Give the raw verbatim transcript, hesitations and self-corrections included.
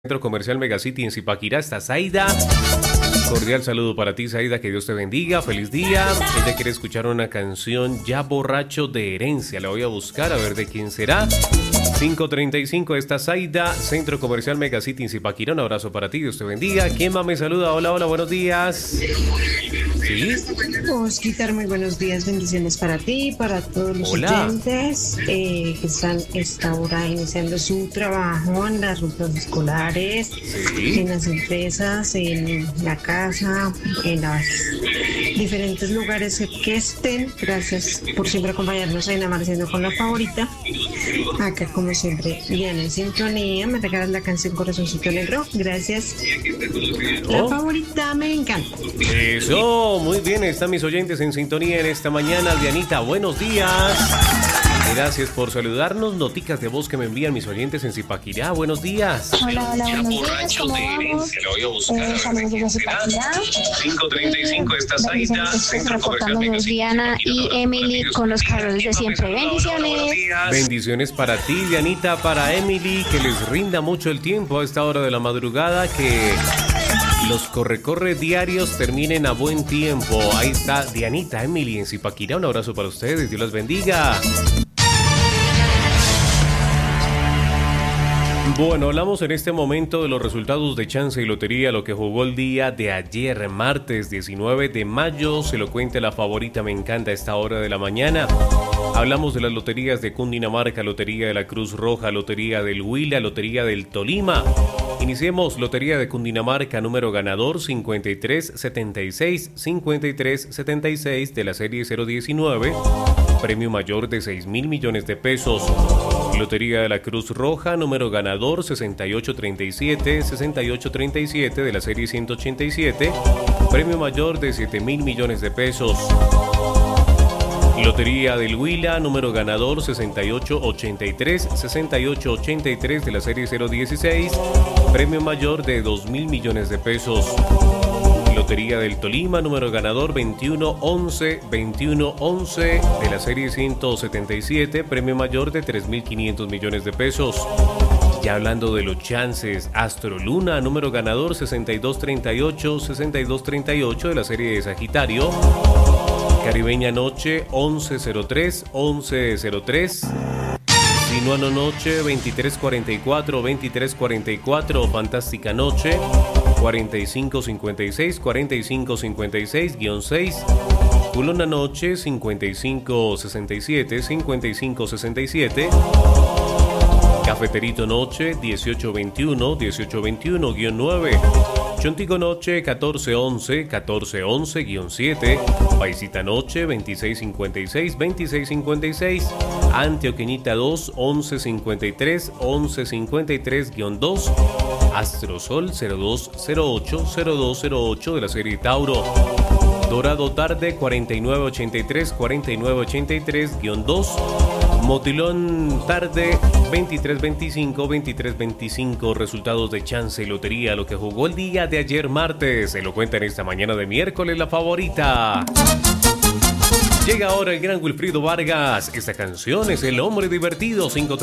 Centro Comercial Megacity en Zipaquirá está Zaida. Cordial saludo para ti, Zaida, que Dios te bendiga, feliz día. Ella quiere escuchar una canción Ya Borracho de Herencia. La voy a buscar a ver de quién será. cinco treinta y cinco está Zaida, Centro Comercial Megacity en Zipaquirá. Un abrazo para ti, Dios te bendiga. ¿Quién más me saluda? Hola, hola, buenos días. ¿Sí? Osquitar, muy buenos días, bendiciones para ti, para todos los Hola. oyentes eh, que están esta hora iniciando su trabajo en las rutas escolares, Sí. en las empresas, en la casa, en los diferentes lugares que estén. Gracias por siempre acompañarnos en Amaneciendo con la Favorita. Acá, como siempre, bien en sintonía. Me regalas la canción Corazoncito Negro. Gracias. La Oh. favorita me encanta. Eso, muy bien, están mis oyentes en sintonía en esta mañana. Dianita, buenos días. Gracias por saludarnos. Noticas de voz que me envían mis oyentes en Zipaquirá. Buenos días. Hola, hola, buenos días, ¿cómo vamos? Eh, saludos desde Zipaquirá. cinco treinta y cinco está Zaida, Centro Comercial Reportándonos Diana y Emily con los carros de siempre. Bendiciones. Bendiciones para ti, Dianita, para Emily, que les rinda mucho el tiempo a esta hora de la madrugada, que los corre-corre diarios terminen a buen tiempo. Ahí está Dianita, Emily en Zipaquirá. Un abrazo para ustedes, Dios las bendiga. Bueno, hablamos en este momento de los resultados de Chance y Lotería, lo que jugó el día de ayer, martes diecinueve de mayo. Se lo cuenta la favorita, me encanta a esta hora de la mañana. Hablamos de las loterías de Cundinamarca, Lotería de la Cruz Roja, Lotería del Huila, Lotería del Tolima. Iniciemos Lotería de Cundinamarca, número ganador cincuenta y tres setenta y seis, cincuenta y tres setenta y seis de la serie cero diecinueve. Premio mayor de seis mil millones de pesos. Lotería de la Cruz Roja, número ganador sesenta y ocho treinta y siete, sesenta y ocho treinta y siete de la serie ciento ochenta y siete. Premio mayor de siete mil millones de pesos. Lotería del Huila, número ganador sesenta y ocho ochenta y tres, sesenta y ocho ochenta y tres de la serie cero dieciséis. Premio mayor de dos mil millones de pesos. Lotería del Tolima, número ganador veintiuno once, veintiuno once de la serie ciento setenta y siete, premio mayor de tres mil quinientos millones de pesos. Ya hablando de los chances, Astro Luna, número ganador sesenta y dos treinta y ocho, sesenta y dos treinta y ocho de la serie de Sagitario. Caribeña Noche once cero tres, once cero tres. Sinuano Noche veintitrés cuarenta y cuatro, veintitrés cuarenta y cuatro. Fantástica Noche cuarenta y cinco cincuenta y seis, cuarenta y cinco cincuenta y seis guión seis. Culona Noche cincuenta y cinco sesenta y siete, cincuenta y cinco sesenta y siete. Cafeterito Noche dieciocho veintiuno, dieciocho veintiuno guión nueve. Chontico Noche catorce once, catorce once guión siete. Paisita Noche veintiséis cincuenta y seis, veintiséis cincuenta y seis. Antioqueñita dos, once cincuenta y tres, once cincuenta y tres guión dos. Astrosol cero dos cero ocho, cero dos cero ocho de la serie Tauro. Dorado Tarde cuarenta y nueve ochenta y tres, cuarenta y nueve ochenta y tres guión dos. Motilón Tarde veintitrés veinticinco, veintitrés veinticinco. Resultados de Chance y Lotería, lo que jugó el día de ayer martes. Se lo cuenta en esta mañana de miércoles la favorita. Llega ahora el gran Wilfrido Vargas. Esta canción es El Hombre Divertido. cinco